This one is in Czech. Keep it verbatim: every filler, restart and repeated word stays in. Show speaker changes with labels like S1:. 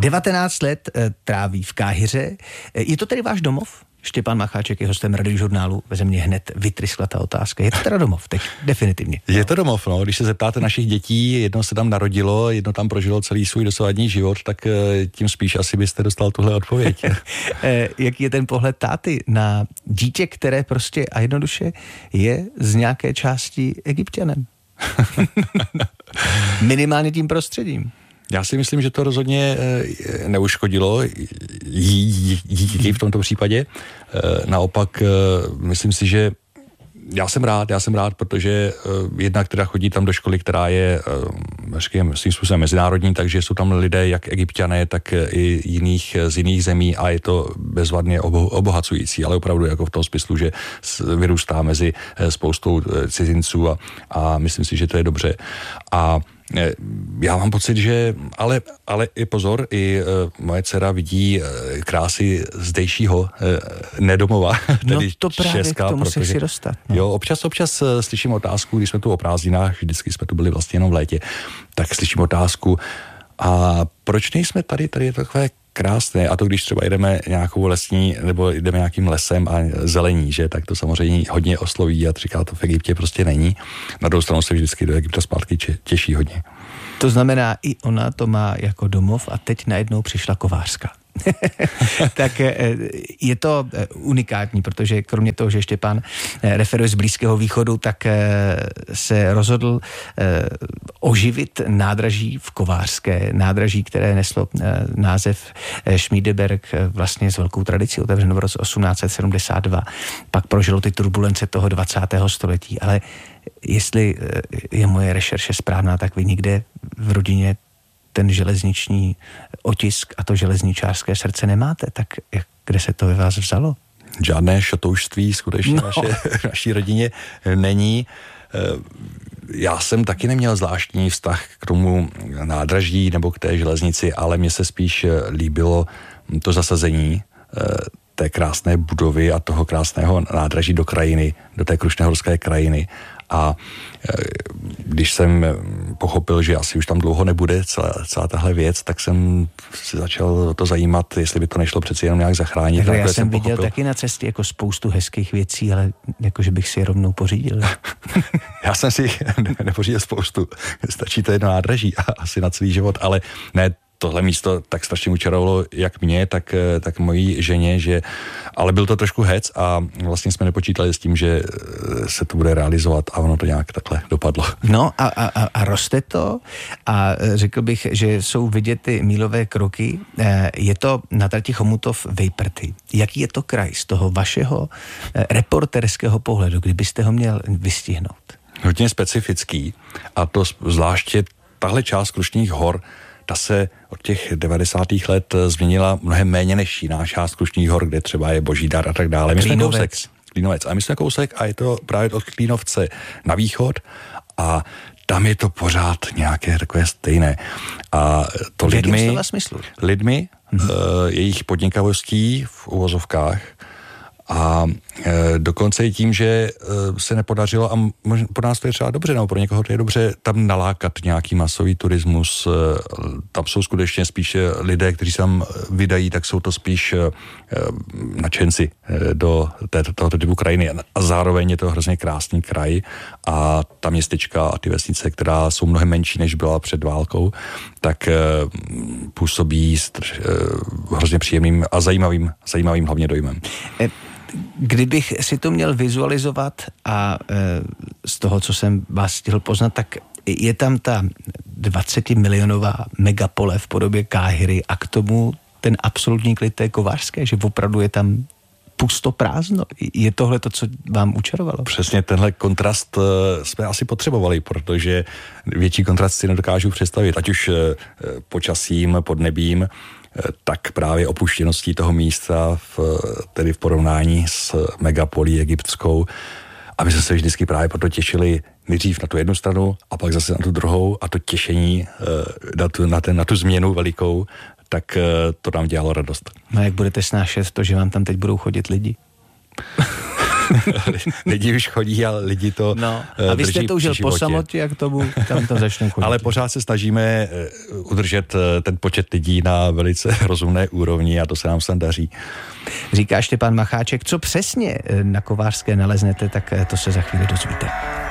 S1: devatenáct let tráví v Káhiře. Je to tedy váš domov? Štěpán Macháček je hostem Radiožurnálu. Ve mě hned vytryskla ta otázka. Je to teda domov teď? Definitivně.
S2: Je to domov, no. Když se zeptáte našich dětí, jedno se tam narodilo, jedno tam prožilo celý svůj dosavadní život, tak tím spíš asi byste dostal tuhle odpověď.
S1: Jaký je ten pohled táty na dítě, které prostě a jednoduše je z nějaké části Egypťanem? Minimálně tím prostředím.
S2: Já si myslím, že to rozhodně neuškodilo jí v tomto případě. Naopak myslím si, že já jsem rád, já jsem rád, protože jedna, která chodí tam do školy, která je říkám, svým způsobem mezinárodní, takže jsou tam lidé jak Egypťané, tak i jiných, z jiných zemí a je to bezvadně obohacující, ale opravdu jako v tom smyslu, že vyrůstá mezi spoustou cizinců a, a myslím si, že to je dobře. A já mám pocit, že, ale, ale i pozor, i uh, moje dcera vidí uh, krásy zdejšího uh, nedomova,
S1: no
S2: tedy
S1: to právě
S2: Česka,
S1: k tomu
S2: protože,
S1: si dostat. No.
S2: Jo, občas, občas uh, slyším otázku, když jsme tu o prázdninách, vždycky jsme tu byli vlastně jenom v létě, tak slyším otázku, a proč nejsme tady, tady je to takové krásné, a to když třeba jdeme nějakou lesní, nebo jdeme nějakým lesem a zelení, že, tak to samozřejmě hodně osloví a říká, to v Egyptě prostě není. Na druhou stranu se vždycky do Egypta zpátky těší hodně.
S1: To znamená, i ona to má jako domov a teď najednou přišla kovářka. Tak je to unikátní, protože kromě toho, že Štěpán referuje z Blízkého východu, tak se rozhodl oživit nádraží v Kovářské. Nádraží, které neslo název Schmiedeberg vlastně s velkou tradicí, otevřeno v roce osmnáct set sedmdesát dva. Pak prožilo ty turbulence toho dvacátého století, ale jestli je moje rešerše správná, tak vy nikde v rodině ten železniční otisk a to železničářské srdce nemáte, tak jak, kde se to ve vás vzalo?
S2: Žádné šatoušství skutečně
S1: no.
S2: naše, naší rodině není. Já jsem taky neměl zvláštní vztah k tomu nádraží nebo k té železnici, ale mně se spíš líbilo to zasazení té krásné budovy a toho krásného nádraží do krajiny, do té krušnohorské krajiny. A když jsem pochopil, že asi už tam dlouho nebude celá, celá tahle věc, tak jsem si začal to zajímat, jestli by to nešlo přeci jenom nějak zachránit.
S1: Tak já jsem,
S2: jsem
S1: viděl
S2: pochopil.
S1: Taky na cestě jako spoustu hezkých věcí, ale jakože bych si je rovnou pořídil.
S2: Já jsem si nepořídil spoustu. Stačí to jedno nádraží a asi na celý život, ale ne, tohle místo tak strašně učarovalo jak mě, tak, tak mojí ženě, že, ale byl to trošku hec a vlastně jsme nepočítali s tím, že se to bude realizovat a ono to nějak takhle dopadlo.
S1: No a, a, a roste to a řekl bych, že jsou vidět ty mílové kroky. Je to na trati Chomutov-Vejprty. Jaký je to kraj z toho vašeho reporterského pohledu, kdybyste ho měl vystihnout?
S2: Hodně specifický a to zvláště tahle část Krušných hor, ta se od těch devadesátých let změnila mnohem méně než jiná část Krušných hor, kde třeba je Božídar a tak dále. My jsme kousek, Klínovec. A my jsme kousek a je to právě od Klínovce na východ a tam je to pořád nějaké takové stejné. A to
S1: v
S2: lidmi,
S1: slova smyslu?
S2: lidmi mm-hmm. uh, jejich podnikavostí v uvozovkách a e, dokonce i tím, že e, se nepodařilo, a možná pro nás to je třeba dobře, nebo pro někoho to je dobře, tam nalákat nějaký masový turismus. E, tam jsou skutečně spíš lidé, kteří se tam vydají, tak jsou to spíš e, nadšenci e, do té, tohoto typu krajiny. A zároveň je to hrozně krásný kraj a ta městečka a ty vesnice, která jsou mnohem menší, než byla před válkou, tak e, působí str, e, hrozně příjemným a zajímavým, zajímavým hlavně dojmem.
S1: E- Kdybych si to měl vizualizovat a e, z toho, co jsem vás stihl poznat, tak je tam ta dvacetimilionová megapole v podobě Káhiry a k tomu ten absolutní klid té kovářské, že opravdu je tam pusto prázdno. Je tohle to, co vám učarovalo? Přesně
S2: tenhle kontrast jsme asi potřebovali, protože větší kontrast si nedokážu představit, ať už počasím, podnebím, tak právě opuštěností toho místa, v, tedy v porovnání s megapolí egyptskou. A my jsme se vždycky právě proto těšili nejdřív na tu jednu stranu a pak zase na tu druhou a to těšení na tu, na ten, na tu změnu velikou, tak to nám dělalo radost.
S1: No jak budete snášet to, že vám tam teď budou chodit lidi?
S2: lidi už chodí, ale lidi to
S1: no. A vy jste toužil po samotě, jak tomu tam to začnou chodit.
S2: Ale pořád se snažíme udržet ten počet lidí na velice rozumné úrovni a to se nám sem daří.
S1: Říká Štěpán Macháček, co přesně na Kovářské naleznete, tak to se za chvíli dozvíte.